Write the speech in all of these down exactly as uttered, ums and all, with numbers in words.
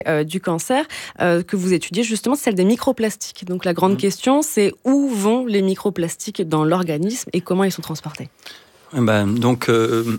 euh, du cancer euh, que vous étudiez justement, c'est celle des microplastiques. Donc la grande mmh. question, c'est où vont les microplastiques dans l'organisme et comment ils sont transportés ? Ben, donc, euh,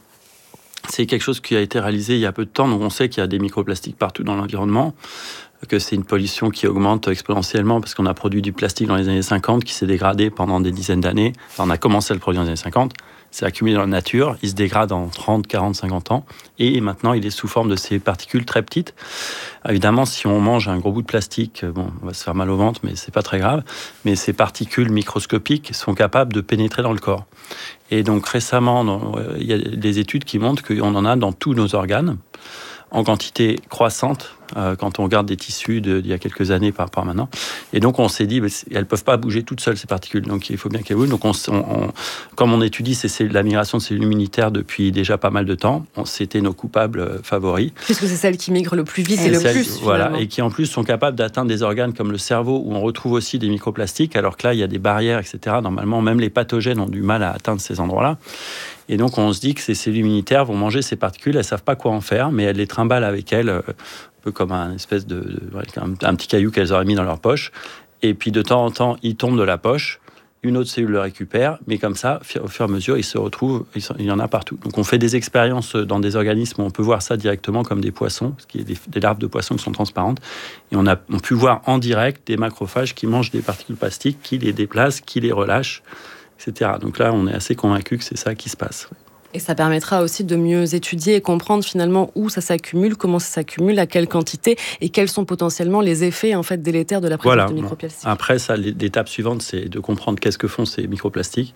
c'est quelque chose qui a été réalisé il y a peu de temps. Donc on sait qu'il y a des microplastiques partout dans l'environnement, que c'est une pollution qui augmente exponentiellement parce qu'on a produit du plastique dans les années cinquante qui s'est dégradé pendant des dizaines d'années. Enfin, on a commencé à le produire dans les années cinquante, c'est accumulé dans la nature, il se dégrade en trente, quarante, cinquante ans et maintenant il est sous forme de ces particules très petites. Évidemment, si on mange un gros bout de plastique, bon, on va se faire mal au ventre, mais c'est pas très grave. Mais ces particules microscopiques sont capables de pénétrer dans le corps. Et donc récemment, dans, euh, il y a des études qui montrent qu'on en a dans tous nos organes, en quantité croissante, euh, quand on regarde des tissus de, d'il y a quelques années par rapport à maintenant. Et donc, on s'est dit, bah, elles ne peuvent pas bouger toutes seules, ces particules. Donc, il faut bien qu'elles bougent. Donc, on, on, on, comme on étudie ces, ces, la migration de cellules immunitaires depuis déjà pas mal de temps, on, c'était nos coupables favoris. Puisque c'est celles qui migrent le plus vite et, et le celles, plus, voilà, finalement. Et qui, en plus, sont capables d'atteindre des organes comme le cerveau, où on retrouve aussi des microplastiques, alors que là, il y a des barrières, et cetera. Normalement, même les pathogènes ont du mal à atteindre ces endroits-là. Et donc, on se dit que ces cellules immunitaires vont manger ces particules, elles ne savent pas quoi en faire, mais elles les trimballent avec elles, un peu comme un espèce de, de un, un petit caillou qu'elles auraient mis dans leur poche. Et puis, de temps en temps, il tombe de la poche, une autre cellule le récupère, mais comme ça, au fur et à mesure, il se retrouve, il y en a partout. Donc, on fait des expériences dans des organismes où on peut voir ça directement comme des poissons, ce qui est des, des larves de poissons qui sont transparentes. Et on a on pu voir en direct des macrophages qui mangent des particules plastiques, qui les déplacent, qui les relâchent, et cetera. Donc là, on est assez convaincu que c'est ça qui se passe. Et ça permettra aussi de mieux étudier et comprendre finalement où ça s'accumule, comment ça s'accumule, à quelle quantité et quels sont potentiellement les effets en fait délétères de la présence voilà. de microplastiques. Après, ça, l'étape suivante, c'est de comprendre qu'est-ce que font ces microplastiques.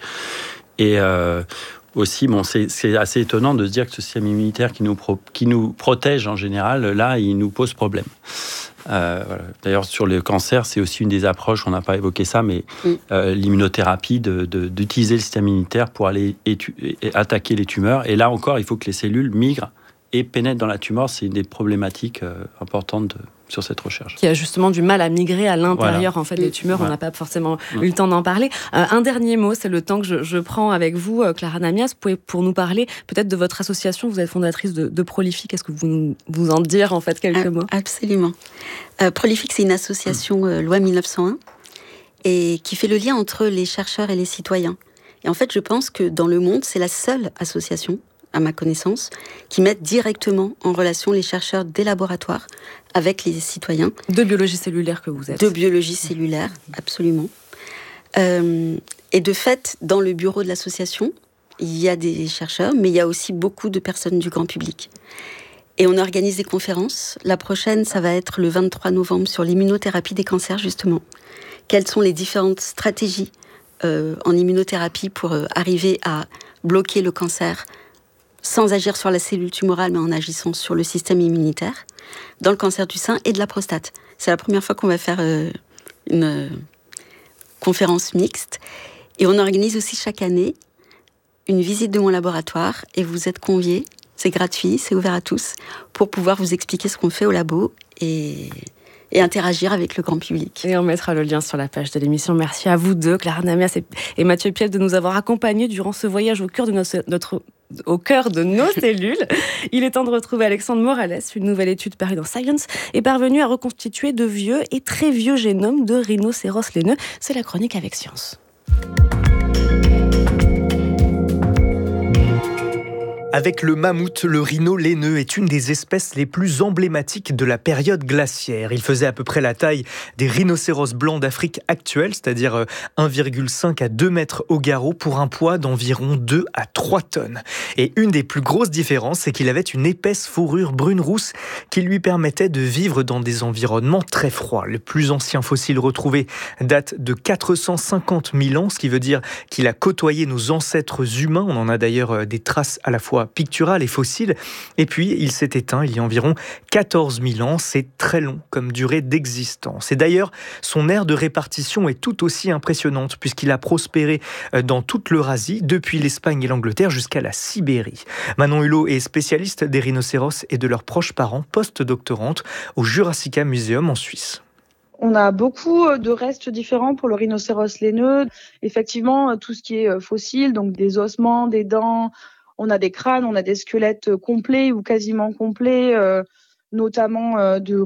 Et euh, aussi, bon, c'est, c'est assez étonnant de se dire que ce système immunitaire qui nous, pro, qui nous protège en général, là, il nous pose problème. Euh, voilà. D'ailleurs, sur le cancer, c'est aussi une des approches, on n'a pas évoqué ça, mais oui. euh, l'immunothérapie, de, de, d'utiliser le système immunitaire pour aller étu- attaquer les tumeurs. Et là encore, il faut que les cellules migrent et pénètrent dans la tumeur. C'est une des problématiques euh, importantes de, sur cette recherche. Qui a justement du mal à migrer à l'intérieur voilà. en fait, des tumeurs. Voilà. On n'a pas forcément mmh. eu le temps d'en parler. Euh, un dernier mot, c'est le temps que je, je prends avec vous, euh, Clara Namias. Vous pouvez pour nous parler peut-être de votre association. Vous êtes fondatrice de, de Prolific. Est-ce que vous nous vous en dire en fait quelques ah, mots ? Absolument. Euh, Prolific, c'est une association mmh. euh, loi mille neuf cent un et qui fait le lien entre les chercheurs et les citoyens. Et en fait, je pense que dans le monde, c'est la seule association, à ma connaissance, qui mettent directement en relation les chercheurs des laboratoires avec les citoyens. De biologie cellulaire que vous êtes. De biologie cellulaire, absolument. Euh, et de fait, dans le bureau de l'association, il y a des chercheurs, mais il y a aussi beaucoup de personnes du grand public. Et on organise des conférences. La prochaine, ça va être le vingt-trois novembre sur l'immunothérapie des cancers, justement. Quelles sont les différentes stratégies euh, en immunothérapie pour euh, arriver à bloquer le cancer sans agir sur la cellule tumorale, mais en agissant sur le système immunitaire, dans le cancer du sein et de la prostate. C'est la première fois qu'on va faire euh, une euh, conférence mixte. Et on organise aussi chaque année une visite de mon laboratoire, et vous êtes conviés, c'est gratuit, c'est ouvert à tous, pour pouvoir vous expliquer ce qu'on fait au labo et... et interagir avec le grand public. Et on mettra le lien sur la page de l'émission. Merci à vous deux, Clara Namias et Mathieu Piel, de nous avoir accompagnés durant ce voyage au cœur de notre, notre au cœur de nos cellules. Il est temps de retrouver Alexandre Morales. Une nouvelle étude parue dans Science est parvenue à reconstituer de vieux et très vieux génomes de rhinocéros laineux. C'est la chronique avec Science. Avec le mammouth, le rhino laineux est une des espèces les plus emblématiques de la période glaciaire. Il faisait à peu près la taille des rhinocéros blancs d'Afrique actuelle, c'est-à-dire un virgule cinq à deux mètres au garrot pour un poids d'environ deux à trois tonnes. Et une des plus grosses différences, c'est qu'il avait une épaisse fourrure brune-rousse qui lui permettait de vivre dans des environnements très froids. Le plus ancien fossile retrouvé date de quatre cent cinquante mille ans, ce qui veut dire qu'il a côtoyé nos ancêtres humains. On en a d'ailleurs des traces à la fois picturales et fossiles. Et puis, il s'est éteint il y a environ quatorze mille ans. C'est très long comme durée d'existence. Et d'ailleurs, son aire de répartition est tout aussi impressionnante puisqu'il a prospéré dans toute l'Eurasie, depuis l'Espagne et l'Angleterre jusqu'à la Sibérie. Manon Hulot est spécialiste des rhinocéros et de leurs proches parents, post-doctorante au Jurassica Museum en Suisse. On a beaucoup de restes différents pour le rhinocéros laineux. Effectivement, tout ce qui est fossile, donc des ossements, des dents, on a des crânes, on a des squelettes complets ou quasiment complets, euh, notamment de